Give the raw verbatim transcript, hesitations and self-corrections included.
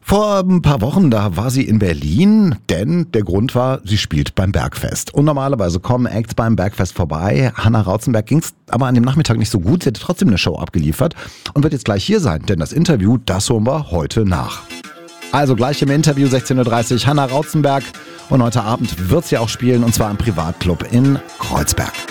Vor ein paar Wochen, da war sie in Berlin, denn der Grund war, sie spielt beim Bergfest. Und normalerweise kommen Acts beim Bergfest vorbei. Hannah Rauzenberg ging es aber an dem Nachmittag nicht so gut. Sie hat trotzdem eine Show abgeliefert und wird jetzt gleich hier sein, denn das Interview, das holen wir heute nach. Also gleich im Interview sechzehn Uhr dreißig Hannah Rauzenberg und heute Abend wird sie auch spielen und zwar im Privatclub in Kreuzberg.